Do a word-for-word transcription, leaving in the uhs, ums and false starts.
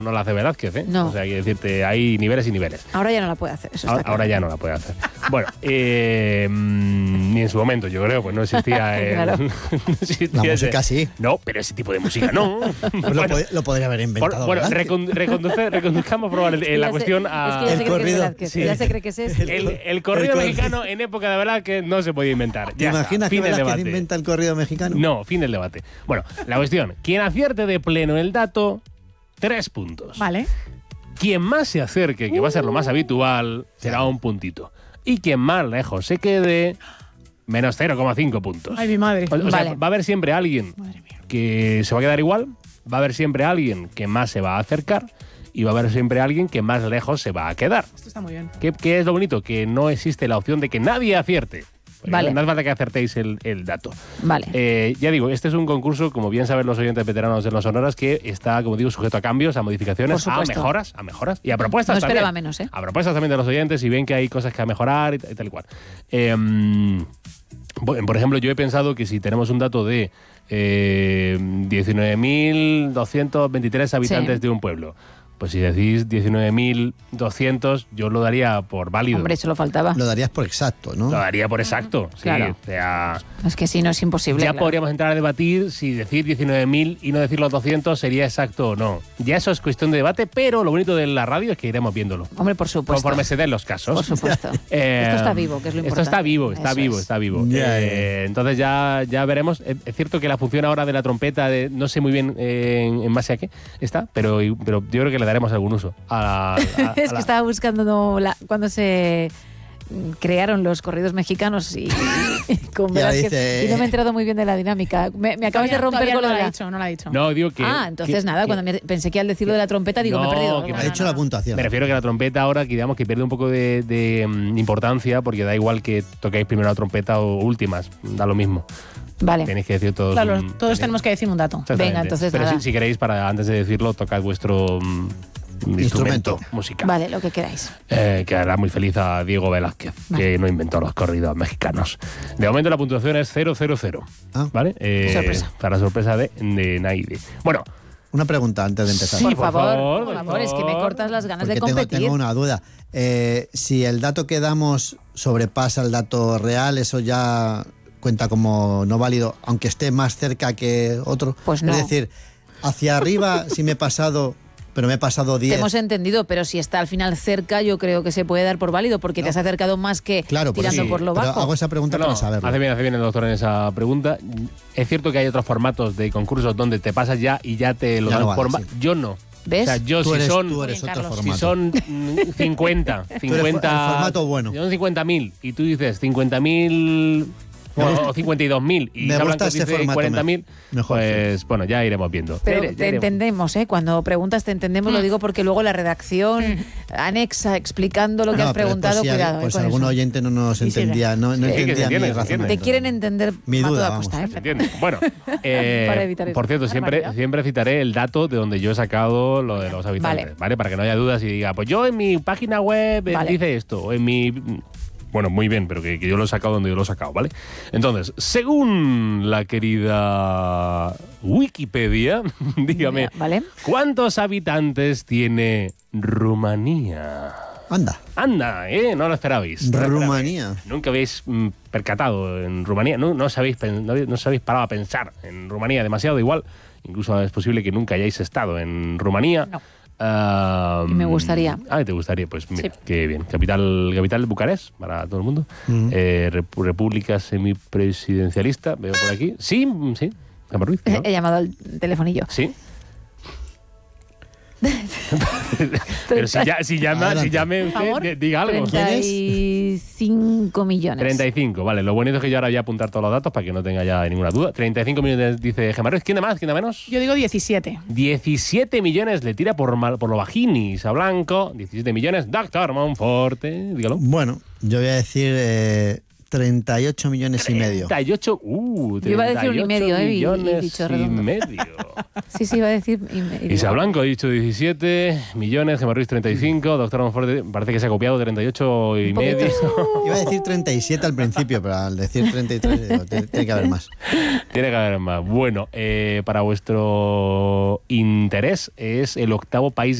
no la hace Velázquez, ¿eh? No. O sea, hay que decirte, hay niveles y niveles. Ahora ya no la puede hacer, eso está Ahora, claro. ahora ya no la puede hacer. Bueno, eh, ni en su momento, yo creo, pues no existía... Eh, Claro. no existía La ese- música sí. No, pero ese tipo de música no. Pues lo, Bueno, pod- lo podría haber por- inventado. bueno, Velázquez. recon- reconduce- reconduzcamos por favor, el- Es que la ya cuestión se, a... Es que ya El se cree que es corrido. Velázquez, Sí. ya se cree que es ese. El, el corrido El cor- mexicano en época de Velázquez no se podía inventar. ¿Te Ya está, imaginas que fin del Velázquez debate. inventa el corrido mexicano? No, fin del debate. Bueno, la cuestión. Quien acierte de pleno el dato, tres puntos. Vale. Quien más se acerque, que va a ser lo más habitual, será un puntito. Y quien más lejos se quede, menos cero coma cinco puntos. Ay, mi madre. O, o sea, Vale. va a haber siempre alguien Madre mía. que se va a quedar igual, va a haber siempre alguien que más se va a acercar y va a haber siempre alguien que más lejos se va a quedar. Esto está muy bien. ¿Qué, qué es lo bonito? Que no existe la opción de que nadie acierte. Vale. No hace falta que acertéis el, el dato. Vale. Eh, ya digo, este es un concurso, como bien saben los oyentes veteranos de los Sonoras, que está, como digo, sujeto a cambios, a modificaciones, Por a supuesto. mejoras, a mejoras y a propuestas No también. esperaba menos, ¿eh? A propuestas también de los oyentes y ven que hay cosas que a mejorar y, t- y tal y cual. Eh, por por ejemplo, yo he pensado que si tenemos un dato de eh, diecinueve mil doscientos veintitrés habitantes Sí. de un pueblo, pues si decís diecinueve mil doscientos, yo lo daría por válido. Hombre, eso lo faltaba. Lo darías por exacto, ¿no? Lo daría por exacto. Sí, Claro. o sea, Es que si no es imposible. ya claro. podríamos entrar a debatir si decir diecinueve mil y no decir los doscientos sería exacto o no. Ya eso es cuestión de debate, pero lo bonito de la radio es que iremos viéndolo. Hombre, por supuesto. Conforme se den los casos. Por supuesto. Eh, Esto está vivo, que es lo importante. Esto está vivo, está Eso vivo, es. está vivo. Ya, Eh, entonces ya, ya veremos. Es es cierto que la función ahora de la trompeta, de, no sé muy bien eh, en, en base a qué está, pero, pero yo creo que le daremos algún uso. A, a- a Es la- que estaba buscando no, la- cuando se crearon los corridos mexicanos y, y con Y ahora Velázquez, dice- y no me he enterado muy bien de la dinámica. Me, me acabas Todavía- de romper todavía con lo no de la la... ha dicho, no la ha dicho. No, digo que. Ah, entonces que- nada, que- cuando me- pensé que al decirlo de la trompeta digo, No, me he perdido. que algo. me Ha hecho la puntuación. Me refiero que la trompeta ahora, que digamos que pierde un poco de, de, mm, importancia, porque da igual que toquéis primero la trompeta o últimas, da lo mismo. Vale. Tenéis que decir todos. Claro, mm, todos tenéis- tenemos que decir un dato. Exactamente. Venga, entonces Pero nada. si, si queréis, para antes de decirlo, tocad vuestro mm, instrumento, Instrumento. musical. Vale, lo que queráis. Eh, que hará muy feliz a Diego Velázquez, Vale. que no inventó los corridos mexicanos. De momento la puntuación es cero cero cero. Ah. ¿Vale? Eh, Sorpresa. Para sorpresa de, de Naide. Bueno, Una pregunta antes de empezar. Sí, por, por favor, favor, por por favor, es que me favor. cortas las ganas Porque de tengo, competir. tengo una duda. Eh, si el dato que damos sobrepasa el dato real, ¿eso ya cuenta como no válido, aunque esté más cerca que otro? Pues no. Es decir, hacia arriba sí me he pasado, pero me he pasado Te diez. hemos entendido, pero si está al final cerca, yo creo que se puede dar por válido porque te has acercado más que Claro, por tirando eso. por lo Pero bajo. hago esa pregunta no, para saberlo. hace bien, hace bien el doctor en esa pregunta. Es cierto que hay otros formatos de concursos donde te pasas ya y ya te lo Ya dan no vale, por ma- sí. Yo no. ¿Ves? O sea, yo Tú si eres, son, tú eres Bien, otro Carlos. formato. si son mm, cincuenta, eres cincuenta. el formato bueno. Si son cincuenta mil y tú dices cincuenta mil Me gusta- o cincuenta y dos mil y me Isa gusta Blanco ese dice formato cuarenta mil, mejor, pues bueno, ya iremos viendo. Pero Ya ire- ya te iremos. entendemos, ¿eh? Cuando preguntas te entendemos, lo digo porque luego la redacción anexa explicando lo que No, has pero preguntado, pues si al- cuidado. ¿eh? pues con algún eso. oyente no nos Sí, sí, entendía, no, no Sí, que se entendía entiende, mi se entiende. razonamiento. Te quieren entender Mi a duda, toda vamos. costa, ¿eh? ¿Se entiende? Bueno, eh, Para evitar eso. por cierto, siempre, Barbaridad. siempre citaré el dato de donde yo he sacado lo de los habitantes, Vale. ¿vale? Para que no haya dudas y diga, pues yo en mi página web eh, Vale. dice esto, o en mi... Bueno, muy bien, pero que, que yo lo he sacado donde yo lo he sacado, ¿vale? Entonces, según la querida Wikipedia, dígame, ¿Vale? ¿cuántos habitantes tiene Rumanía? Anda, Anda, ¿eh? No lo esperabais. No lo esperabais. Rumanía. Nunca habéis mm, percatado en Rumanía. No, no, os habéis, pen- no, no os habéis parado a pensar en Rumanía demasiado. Igual, incluso es posible que nunca hayáis estado en Rumanía. No. Ah, Y me gustaría. Ah, te gustaría. Pues mira, Sí. qué bien. Capital, capital Bucarest, para todo el mundo. Eh, rep- república semipresidencialista, veo por aquí. Sí, sí. Campo Ruiz, ¿no? He llamado al telefonillo. Sí. Pero si, ya, si llama, Adelante. si llame usted, favor. di- diga algo. treinta y cinco millones. treinta y cinco, vale. Lo bonito es que yo ahora voy a apuntar todos los datos para que no tenga ya ninguna duda. treinta y cinco millones dice Gemma Ruiz. ¿Quién de más? ¿Quién de menos? Yo digo diecisiete. diecisiete millones le tira por, mal- por lo bajini Isa Blanco. diecisiete millones. Doctor Monforte, dígalo. Bueno, yo voy a decir eh, treinta y ocho millones y medio. treinta y ocho, uh, Yo iba a decir un y medio, ¿eh? Y- y millones dicho y redondo. medio. Sí, sí, iba a decir. Y, me- Isa Blanco ha dicho diecisiete millones, Gemma Ruiz treinta y cinco, doctor Monforte parece que se ha copiado treinta y ocho y Un poquito. medio. Iba a decir treinta y siete al principio, pero al decir treinta y tres digo, tiene tiene que haber más. Tiene que haber más. Bueno, eh, para vuestro interés es el octavo país